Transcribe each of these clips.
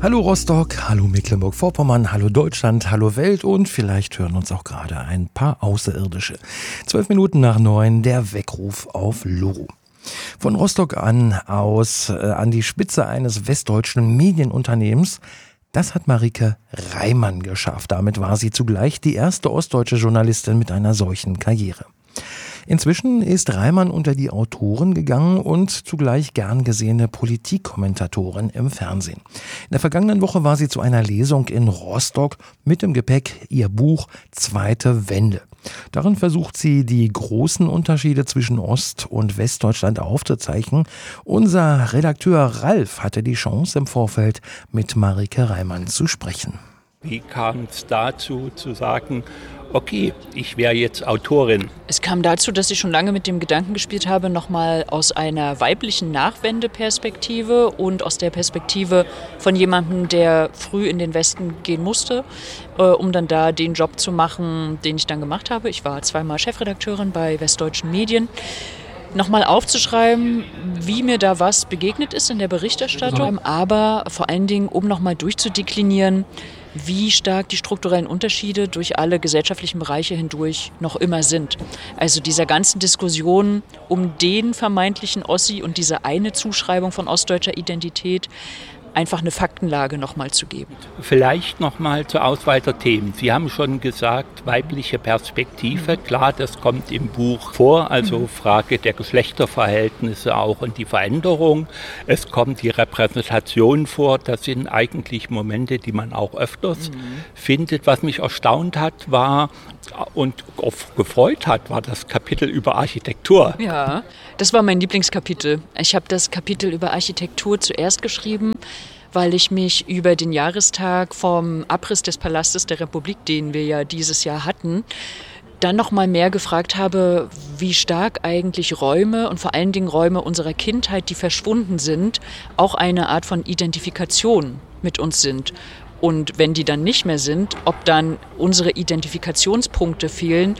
Hallo Rostock, hallo Mecklenburg-Vorpommern, hallo Deutschland, hallo Welt und vielleicht hören uns auch gerade ein paar Außerirdische. 12 Minuten nach 9, der Weckruf auf Loro. Von Rostock an die Spitze eines westdeutschen Medienunternehmens. Das hat Marike Reimann geschafft. Damit war sie zugleich die erste ostdeutsche Journalistin mit einer solchen Karriere. Inzwischen ist Reimann unter die Autoren gegangen und zugleich gern gesehene Politikkommentatorin im Fernsehen. In der vergangenen Woche war sie zu einer Lesung in Rostock mit im Gepäck ihr Buch Zweite Wende. Darin versucht sie, die großen Unterschiede zwischen Ost- und Westdeutschland aufzuzeichnen. Unser Redakteur Ralf hatte die Chance, im Vorfeld mit Marike Reimann zu sprechen. Wie kam es dazu, zu sagen, okay, ich wäre jetzt Autorin? Es kam dazu, dass ich schon lange mit dem Gedanken gespielt habe, nochmal aus einer weiblichen Nachwendeperspektive und aus der Perspektive von jemandem, der früh in den Westen gehen musste, um dann da den Job zu machen, den ich dann gemacht habe. Ich war 2-mal Chefredakteurin bei Westdeutschen Medien. Nochmal aufzuschreiben, wie mir da was begegnet ist in der Berichterstattung, aber vor allen Dingen, um nochmal durchzudeklinieren, wie stark die strukturellen Unterschiede durch alle gesellschaftlichen Bereiche hindurch noch immer sind. Also dieser ganzen Diskussion um den vermeintlichen Ossi und diese eine Zuschreibung von ostdeutscher Identität einfach eine Faktenlage nochmal zu geben. Vielleicht nochmal zur Auswahl der Themen. Sie haben schon gesagt, weibliche Perspektive. Klar, das kommt im Buch vor, also Frage der Geschlechterverhältnisse auch und die Veränderung. Es kommt die Repräsentation vor. Das sind eigentlich Momente, die man auch öfters findet. Was mich erstaunt hat, war und oft gefreut hat, war das Kapitel über Architektur. Ja, das war mein Lieblingskapitel. Ich habe das Kapitel über Architektur zuerst geschrieben, weil ich mich über den Jahrestag vom Abriss des Palastes der Republik, den wir ja dieses Jahr hatten, dann noch mal mehr gefragt habe, wie stark eigentlich Räume und vor allen Dingen Räume unserer Kindheit, die verschwunden sind, auch eine Art von Identifikation mit uns sind. Und wenn die dann nicht mehr sind, ob dann unsere Identifikationspunkte fehlen,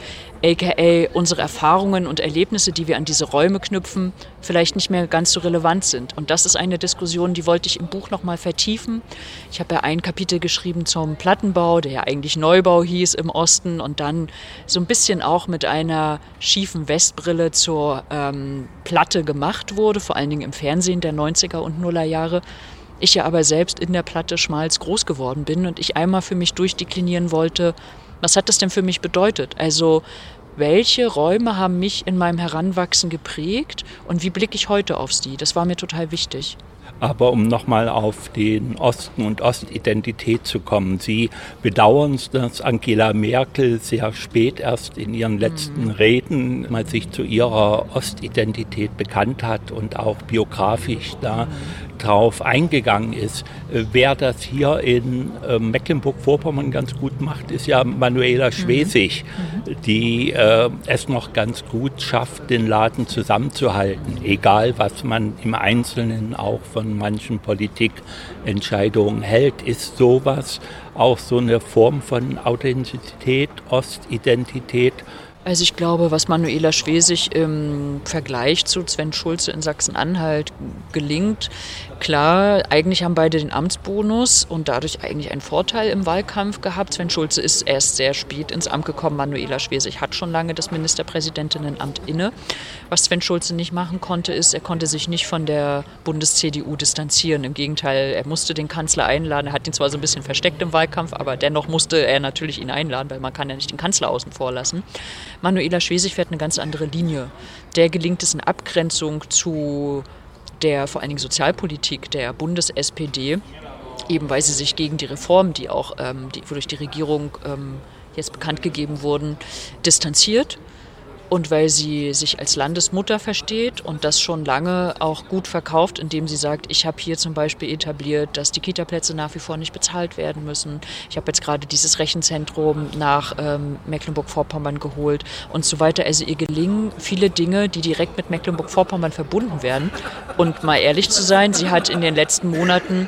aka unsere Erfahrungen und Erlebnisse, die wir an diese Räume knüpfen, vielleicht nicht mehr ganz so relevant sind. Und das ist eine Diskussion, die wollte ich im Buch nochmal vertiefen. Ich habe ja ein Kapitel geschrieben zum Plattenbau, der ja eigentlich Neubau hieß im Osten und dann so ein bisschen auch mit einer schiefen Westbrille zur Platte gemacht wurde, vor allen Dingen im Fernsehen der 90er und Nuller Jahre. Ich ja aber selbst in der Platte Schmalz groß geworden bin und ich einmal für mich durchdeklinieren wollte, was hat das denn für mich bedeutet? Also welche Räume haben mich in meinem Heranwachsen geprägt und wie blicke ich heute auf sie? Das war mir total wichtig. Aber um nochmal auf den Osten und Ostidentität zu kommen. Sie bedauern, dass Angela Merkel sehr spät erst in ihren letzten Reden mal sich zu ihrer Ostidentität bekannt hat und auch biografisch da drauf eingegangen ist. Wer das hier in Mecklenburg-Vorpommern ganz gut macht, ist ja Manuela Schwesig, die es noch ganz gut schafft, den Laden zusammenzuhalten, egal was man im Einzelnen auch von manchen Politikentscheidungen hält. Ist sowas auch so eine Form von Authentizität, Ostidentität? Also ich glaube, was Manuela Schwesig im Vergleich zu Sven Schulze in Sachsen-Anhalt gelingt, klar, eigentlich haben beide den Amtsbonus und dadurch eigentlich einen Vorteil im Wahlkampf gehabt. Sven Schulze ist erst sehr spät ins Amt gekommen. Manuela Schwesig hat schon lange das Ministerpräsidentinnenamt inne. Was Sven Schulze nicht machen konnte, ist, er konnte sich nicht von der Bundes-CDU distanzieren. Im Gegenteil, er musste den Kanzler einladen. Er hat ihn zwar so ein bisschen versteckt im Wahlkampf, aber dennoch musste er natürlich ihn einladen, weil man kann ja nicht den Kanzler außen vor lassen. Manuela Schwesig fährt eine ganz andere Linie. Der gelingt es in Abgrenzung zu der vor allen Dingen Sozialpolitik der Bundes-SPD, eben weil sie sich gegen die Reformen, die auch durch die Regierung jetzt bekannt gegeben wurden, distanziert. Und weil sie sich als Landesmutter versteht und das schon lange auch gut verkauft, indem sie sagt, ich habe hier zum Beispiel etabliert, dass die Kita-Plätze nach wie vor nicht bezahlt werden müssen. Ich habe jetzt gerade dieses Rechenzentrum nach Mecklenburg-Vorpommern geholt und so weiter. Also ihr gelingen viele Dinge, die direkt mit Mecklenburg-Vorpommern verbunden werden. Und mal ehrlich zu sein, sie hat in den letzten Monaten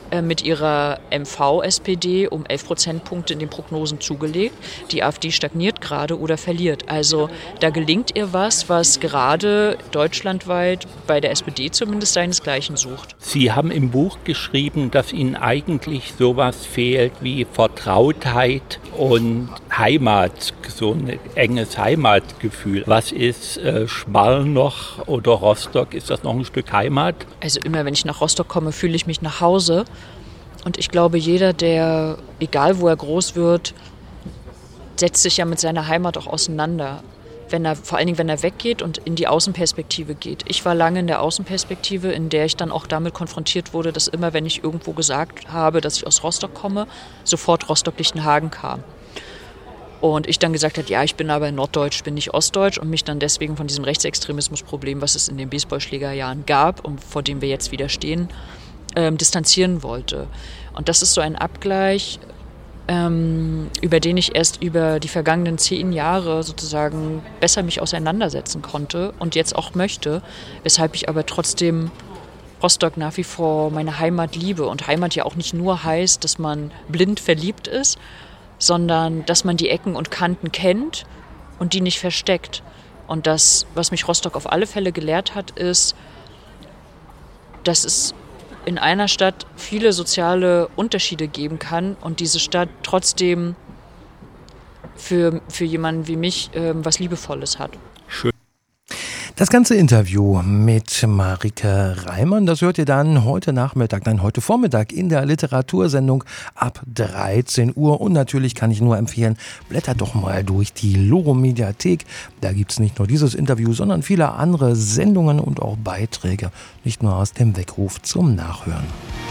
mit ihrer MV-SPD um 11 Prozentpunkte in den Prognosen zugelegt. Die AfD stagniert gerade oder verliert. Also da gelingt ihr was gerade deutschlandweit bei der SPD zumindest seinesgleichen sucht. Sie haben im Buch geschrieben, dass Ihnen eigentlich sowas fehlt wie Vertrautheit und Heimat, so ein enges Heimatgefühl. Was ist Schmarrn noch oder Rostock? Ist das noch ein Stück Heimat? Also immer, wenn ich nach Rostock komme, fühle ich mich nach Hause. Und ich glaube, jeder, der, egal wo er groß wird, setzt sich ja mit seiner Heimat auch auseinander. Vor allen Dingen, wenn er weggeht und in die Außenperspektive geht. Ich war lange in der Außenperspektive, in der ich dann auch damit konfrontiert wurde, dass immer, wenn ich irgendwo gesagt habe, dass ich aus Rostock komme, sofort Rostock-Lichtenhagen kam. Und ich dann gesagt habe, ja, ich bin aber norddeutsch, bin nicht ostdeutsch und mich dann deswegen von diesem Rechtsextremismusproblem, was es in den Baseballschlägerjahren gab und vor dem wir jetzt wieder stehen, distanzieren wollte. Und das ist so ein Abgleich, über den ich erst über die vergangenen 10 Jahre sozusagen besser mich auseinandersetzen konnte und jetzt auch möchte, weshalb ich aber trotzdem Rostock nach wie vor meine Heimat liebe. Und Heimat ja auch nicht nur heißt, dass man blind verliebt ist, sondern dass man die Ecken und Kanten kennt und die nicht versteckt. Und das, was mich Rostock auf alle Fälle gelehrt hat, ist, dass es in einer Stadt viele soziale Unterschiede geben kann und diese Stadt trotzdem für jemanden wie mich was Liebevolles hat. Schön. Das ganze Interview mit Marike Reimann, das hört ihr dann heute Vormittag in der Literatursendung ab 13 Uhr. Und natürlich kann ich nur empfehlen, blättert doch mal durch die Loro-Mediathek. Da gibt es nicht nur dieses Interview, sondern viele andere Sendungen und auch Beiträge, nicht nur aus dem Weckruf zum Nachhören.